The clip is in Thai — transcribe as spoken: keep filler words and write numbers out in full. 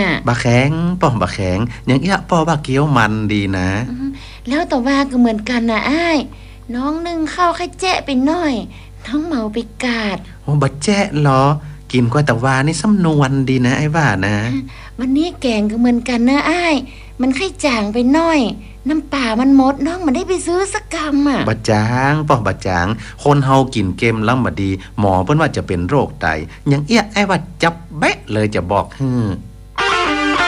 บะแข็งป่อบะแข็งอย่างเอี้ยป่อว่าเกี๊ยวมันดีนะแล้วแต่ว่าก็เหมือนกันนะอ้ายน้องนึ่งข้าวแค่แจ๊ะไปหน่อยน้องเมาไปกาดโอ้บะแจ๊ะเหรอกินกว่าแต่ว่านี่สำนวนดีนะไอ้ว่านะวันนี้แกงก็เหมือนกันนะอ้ายมันไข่จางไปหน่อยน้ำป่ามันหมดน้องมันได้ไปซื้อสักกำอ่ะบะจางป่อบะจางคนเฮากินเกมล้ำบดีหมอเพิ่นว่าจะเป็นโรคไตอย่างเอี้ยไอ้ว่าจับแบะเลยจะบอกฮือ